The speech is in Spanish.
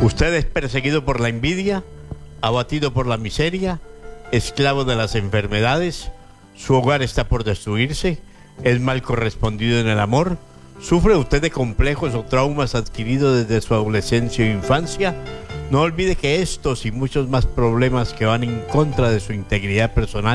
Usted es perseguido por la envidia, abatido por la miseria, esclavo de las enfermedades, su hogar está por destruirse, es mal correspondido en el amor, sufre usted de complejos o traumas adquiridos desde su adolescencia o infancia. No olvide que estos y muchos más problemas que van en contra de su integridad personal